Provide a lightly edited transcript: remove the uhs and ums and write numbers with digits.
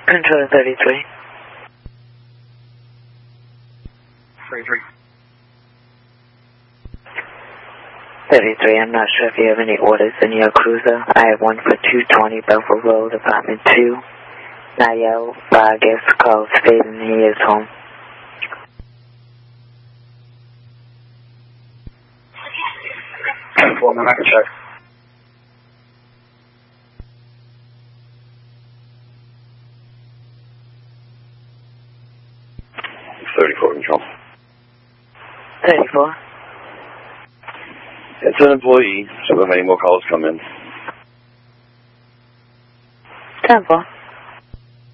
Control 33. 33. 33, I'm not sure if you have any orders in your cruiser. I have one for 220 Belfort Road, Apartment 2. Nayel Vargas calls Faden, he is home. Well, I can check. Control. 34. It's an employee, so there may more calls come in. 10-4.